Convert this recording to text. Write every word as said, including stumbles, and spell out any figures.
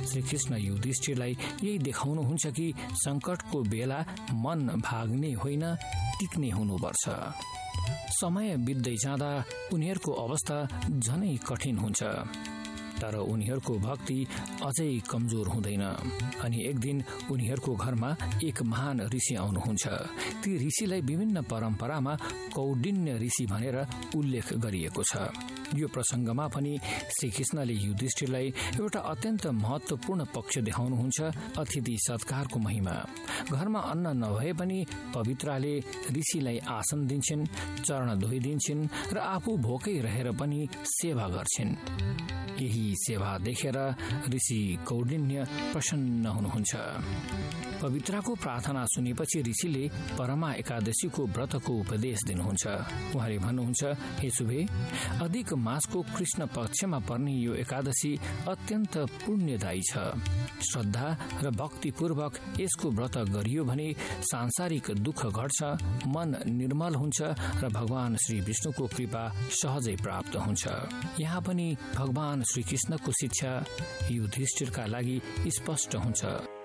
श्रीकृष्ण युधिष्ठिरलाई यही देखाउनुहुन्छ कि संकटको बेला मन भाग्ने होइन, टिक्ने हुनुपर्छ। समय बित्दै जाँदा उनीहरूको अवस्था झनै कठिन हुन्छ, तर उनीहरूको भक्ति अझै कमजोर हुँदैन। अनि एक दिन उनीहरूको घरमा एक महान ऋषि आउनुहुन्छ। ती ऋषिलाई विभिन्न परम्परामा कौडिन्य ऋषि भनेर उल्लेख गरिएको छ। यो प्रसंगमा पनि श्रीकृष्णले युधिष्ठिरलाई एउटा अत्यन्त महत्वपूर्ण पक्ष देखाउनुहुन्छ, अतिथि सत्कारको महिमा। घरमा अन्न नभए पनि पवित्राले ऋषिलाई आसन दिन्छन्, चरण धोइदिन्छन् र आफू भोकै रहेर पनि सेवा गर्छिन्। यही सेवा देखेर ऋषि कौडिन्य प्रसन्न हुनुहुन्छ। पवित्राको प्रार्थना सुनेपछि ऋषिले परमा एकादशीको व्रतको उपदेश दिनुहुन्छ। उहाँले भन्नुहुन्छ, हे शुभे, अधिक मासको कृष्ण पक्षमा पर्ने यो एकादशी अत्यन्त पुण्यदायी छ। श्रद्धा र भक्तिपूर्वक यसको व्रत गरियो भने सांसारिक दुःख घट्छ, मन निर्मल हुन्छ र भगवान श्री विष्णुको कृपा सहजै प्राप्त हुन्छ। यहाँ पनि भगवान श्रीकृष्णको शिक्षा युधिष्ठिरका लागि स्पष्ट हुन्छ।